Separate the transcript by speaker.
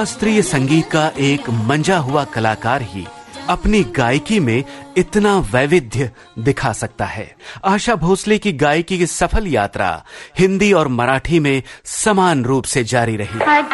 Speaker 1: शास्त्रीय संगीत का एक मंजा हुआ कलाकार ही अपनी गायकी में इतना वैविध्य दिखा सकता है। आशा भोसले की गायकी की सफल यात्रा हिंदी और मराठी में समान रूप से जारी रही।